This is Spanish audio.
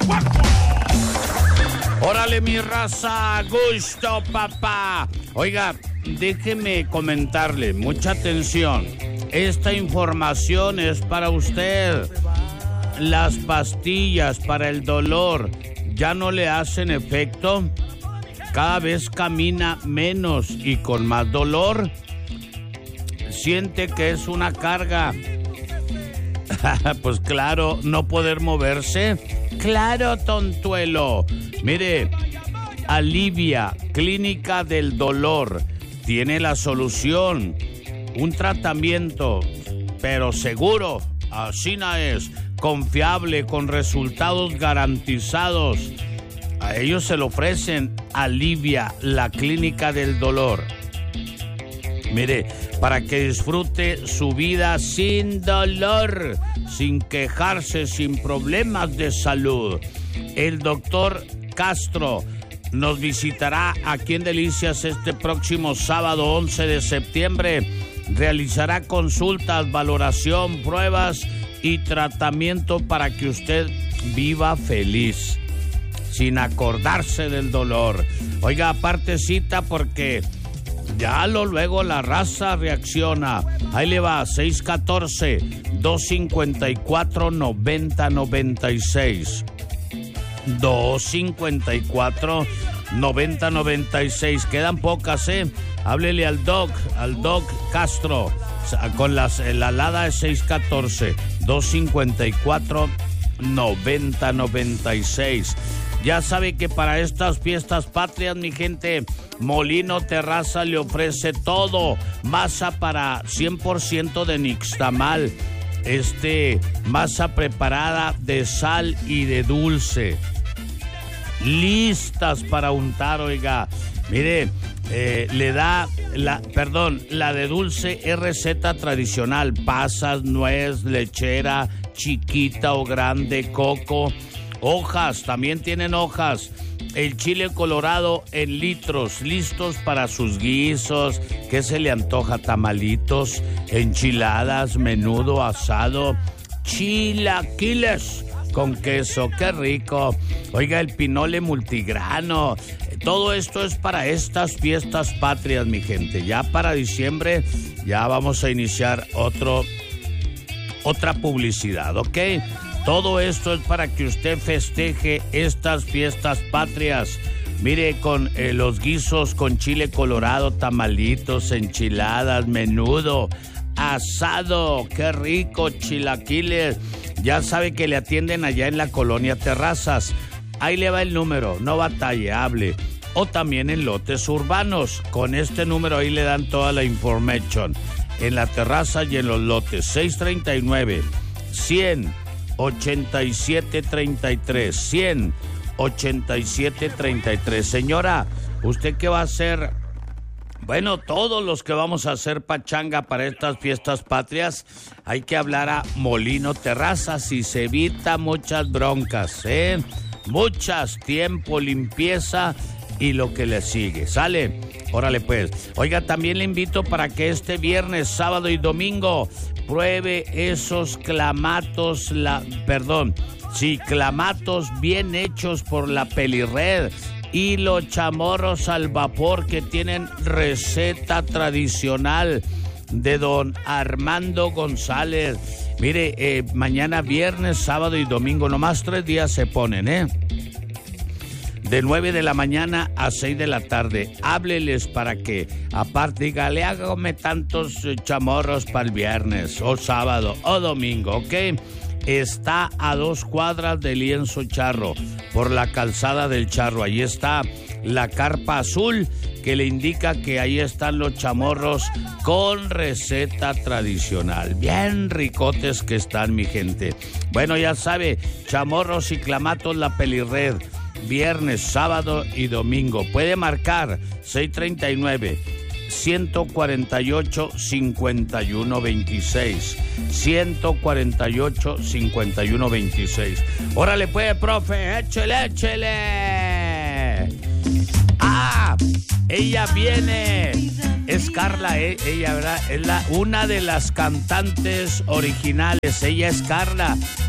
Órale, mi raza, gusto, papá. Oiga, déjeme comentarle, mucha atención. Esta información es para usted. Las pastillas para el dolor ya no le hacen efecto. Cada vez camina menos y con más dolor. Siente que es una carga. Pues claro, no poder moverse. Claro, tontuelo. Mire, Alivia, Clínica del Dolor, tiene la solución. Un tratamiento, pero seguro, así no es, confiable, con resultados garantizados. A ellos se le ofrecen Alivia, la Clínica del Dolor. Mire, para que disfrute su vida sin dolor, sin quejarse, sin problemas de salud. El doctor Castro nos visitará aquí en Delicias este próximo sábado 11 de septiembre. Realizará consultas, valoración, pruebas y tratamiento para que usted viva feliz, sin acordarse del dolor. Oiga, aparte cita porque ya luego la raza reacciona. Ahí le va, 614-254-9096. 254-9096. Quedan pocas, Háblele al Doc Castro. Con la alada es 614-254-9096. Ya sabe que para estas fiestas patrias, mi gente, Molino Terraza le ofrece todo. Masa para 100% de nixtamal. Masa preparada de sal y de dulce. Listas para untar, oiga. Mire, la de dulce es receta tradicional. Pasas, nuez, lechera, chiquita o grande, coco. Hojas, también tienen hojas. El chile colorado en litros, listos para sus guisos. ¿Qué se le antoja? Tamalitos, enchiladas, menudo, asado, chilaquiles con queso, qué rico. Oiga, el pinole multigrano. Todo esto es para estas fiestas patrias, mi gente. Ya para diciembre ya vamos a iniciar otra publicidad, ¿ok? Todo esto es para que usted festeje estas fiestas patrias. Mire, con los guisos con chile colorado, tamalitos, enchiladas, menudo, asado, qué rico, chilaquiles. Ya sabe que le atienden allá en la colonia Terrazas. Ahí le va el número, no batalle, hable. O también en lotes urbanos. Con este número ahí le dan toda la información. En la terraza y en los lotes. 639-100-8733. 100-8733. Señora, ¿usted qué va a hacer? Bueno, todos los que vamos a hacer pachanga para estas fiestas patrias, hay que hablar a Molino Terrazas y se evita muchas broncas, muchas, tiempo, limpieza y lo que le sigue. ¿Sale? Órale pues. Oiga, también le invito para que este viernes, sábado y domingo pruebe esos clamatos, clamatos bien hechos por la Pelirred y los chamorros al vapor que tienen receta tradicional de don Armando González. Mire, mañana viernes, sábado y domingo, nomás 3 días se ponen, de 9 de la mañana a 6 de la tarde. Hábleles para que, aparte, dígale, hágame tantos chamorros para el viernes, o sábado, o domingo, ¿ok? Está a 2 cuadras de Lienzo Charro, por la calzada del Charro. Ahí está la carpa azul, que le indica que ahí están los chamorros con receta tradicional. Bien ricotes que están, mi gente. Bueno, ya sabe, chamorros y clamatos La Pelirred. Viernes, sábado y domingo. Puede marcar 639-148-5126. 148-5126. Órale pues, profe, échele. Ella viene. Es Carla, ella, ¿verdad? Es una de las cantantes originales. Ella es Carla.